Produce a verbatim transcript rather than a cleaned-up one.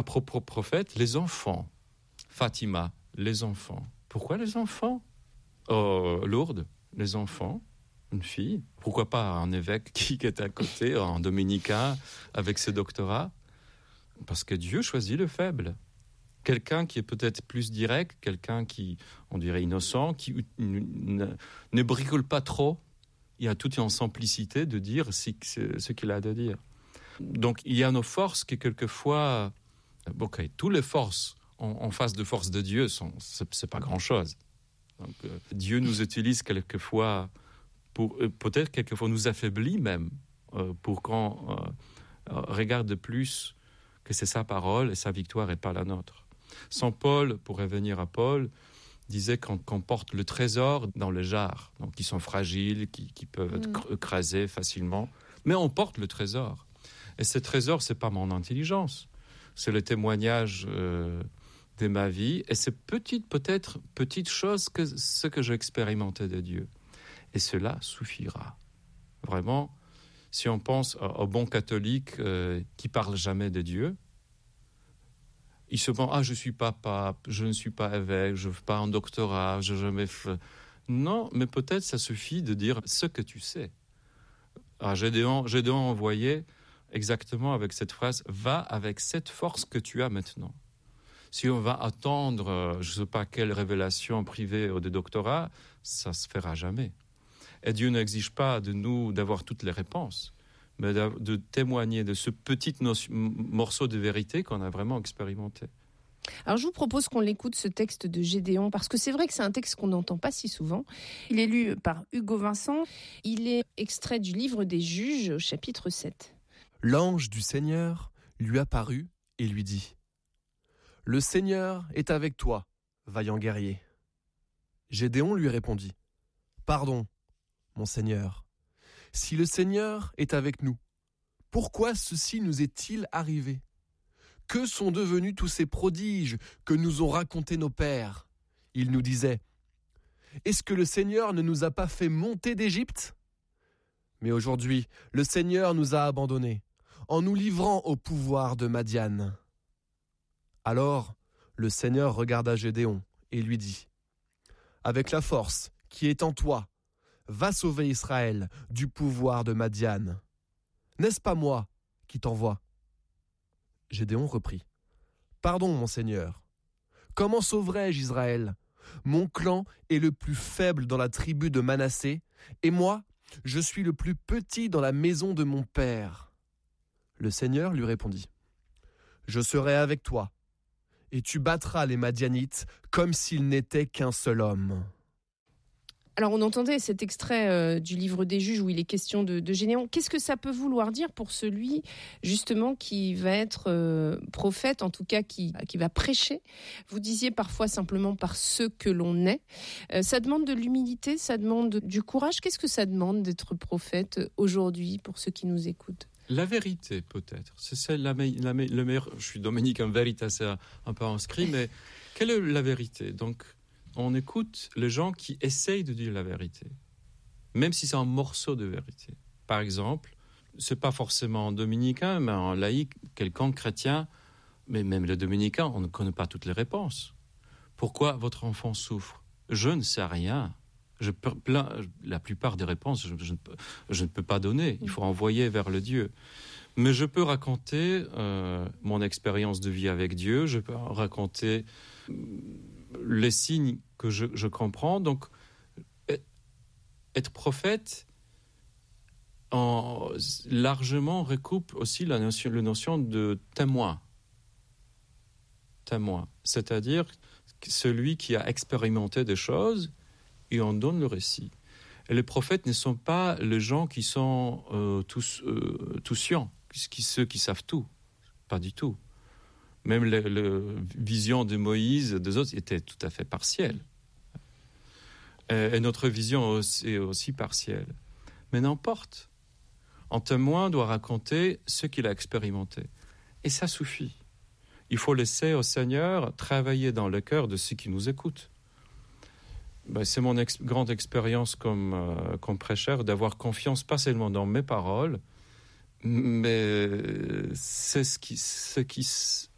à propos prophète, les enfants. Fatima, les enfants. Pourquoi les enfants ? Oh, Lourdes, les enfants, une fille. Pourquoi pas un évêque qui est à côté, un dominicain, avec ses doctorats ? Parce que Dieu choisit le faible. Quelqu'un qui est peut-être plus direct, quelqu'un qui, on dirait innocent, qui ne, ne bricole pas trop. Il y a toute une simplicité de dire ce, ce qu'il a à dire. Donc il y a nos forces qui quelquefois... Ok, toutes les forces en, en face de force de Dieu, sont, c'est, c'est pas grand-chose. Donc, euh, Dieu nous utilise quelquefois, pour, euh, peut-être quelquefois nous affaiblit même, euh, pour qu'on euh, regarde de plus que c'est sa parole et sa victoire et pas la nôtre. Saint Paul, pour revenir à Paul, disait qu'on, qu'on porte le trésor dans le jar, donc qui sont fragiles, qui, qui peuvent être mmh. écrasés facilement, mais on porte le trésor. Et ce trésor, c'est pas mon intelligence, c'est le témoignage euh, de ma vie, et c'est petite, peut-être petite chose que ce que j'ai expérimenté de Dieu. Et cela suffira. Vraiment, si on pense au bon catholique euh, qui parle jamais de Dieu, il se pense, ah, je suis pas pape, je ne suis pas évêque, je ne fais pas un doctorat, je n'ai jamais fait... Non, mais peut-être ça suffit de dire ce que tu sais. Ah, Gédéon, Gédéon envoyé exactement avec cette phrase, va avec cette force que tu as maintenant. Si on va attendre, je ne sais pas quelle révélation privée ou de doctorat, ça ne se fera jamais. Et Dieu n'exige pas de nous d'avoir toutes les réponses, mais de témoigner de ce petit notion, morceau de vérité qu'on a vraiment expérimenté. Alors je vous propose qu'on l'écoute, ce texte de Gédéon, parce que c'est vrai que c'est un texte qu'on n'entend pas si souvent. Il est lu par Hugo Vincent. Il est extrait du livre des Juges, au chapitre sept. L'ange du Seigneur lui apparut et lui dit : « Le Seigneur est avec toi, vaillant guerrier. » Gédéon lui répondit : « Pardon, mon Seigneur. Si le Seigneur est avec nous, pourquoi ceci nous est-il arrivé ? Que sont devenus tous ces prodiges que nous ont racontés nos pères ? Ils nous disaient : est-ce que le Seigneur ne nous a pas fait monter d'Égypte ? Mais aujourd'hui, le Seigneur nous a abandonnés, en nous livrant au pouvoir de Madian. Alors, le Seigneur regarda Gédéon et lui dit : avec la force qui est en toi, va sauver Israël du pouvoir de Madian. N'est-ce pas moi qui t'envoie ? Gédéon reprit : Pardon, mon Seigneur. Comment sauverai-je Israël ? Mon clan est le plus faible dans la tribu de Manassé, et moi, je suis le plus petit dans la maison de mon père. Le Seigneur lui répondit : Je serai avec toi, et tu battras les Madianites comme s'ils n'étaient qu'un seul homme. Alors on entendait cet extrait euh, du livre des Juges où il est question de, de Gédéon. Qu'est-ce que ça peut vouloir dire pour celui justement qui va être euh, prophète, en tout cas qui, qui va prêcher ? Vous disiez parfois simplement par ce que l'on est. Euh, ça demande de l'humilité, ça demande du courage. Qu'est-ce que ça demande d'être prophète aujourd'hui pour ceux qui nous écoutent ? La vérité, peut-être. C'est celle, la, me- la me- le meilleur. Je suis dominicain veritas, c'est un peu inscrit, mais quelle est la vérité ? Donc, on écoute les gens qui essayent de dire la vérité, même si c'est un morceau de vérité. Par exemple, c'est pas forcément un dominicain, mais un laïc, quelqu'un de chrétien, mais même le dominicain, on ne connaît pas toutes les réponses. Pourquoi votre enfant souffre ? Je ne sais rien. Je peux, plein, la plupart des réponses, je, je, ne peux, je ne peux pas donner. Il faut envoyer vers le Dieu. Mais je peux raconter euh, mon expérience de vie avec Dieu. Je peux raconter les signes que je, je comprends. Donc, être prophète en, largement recoupe aussi la notion, la notion de témoin. Témoin. C'est-à-dire celui qui a expérimenté des choses et on donne le récit. Et les prophètes ne sont pas les gens qui sont euh, tous, euh, tous scients, qui, ceux qui savent tout. Pas du tout. Même la vision de Moïse, des autres, était tout à fait partielle. Et, et notre vision est aussi partielle. Mais n'importe. Un témoin doit raconter ce qu'il a expérimenté. Et ça suffit. Il faut laisser au Seigneur travailler dans le cœur de ceux qui nous écoutent. Ben, c'est mon ex- grande expérience comme, euh, comme prêcheur d'avoir confiance pas seulement dans mes paroles, mais c'est ce qui, ce qui